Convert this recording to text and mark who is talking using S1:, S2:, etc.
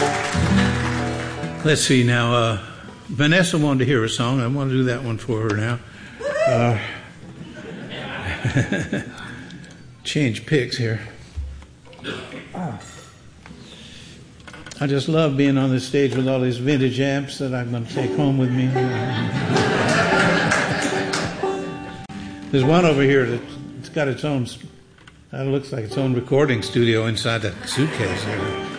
S1: Let's see now. Vanessa wanted to hear a song. I want to do that one for her now. Change picks here. I just love being on this stage with all these vintage amps that I'm going to take home with me. There's one over here that's got its own, looks like its own recording studio inside that suitcase here.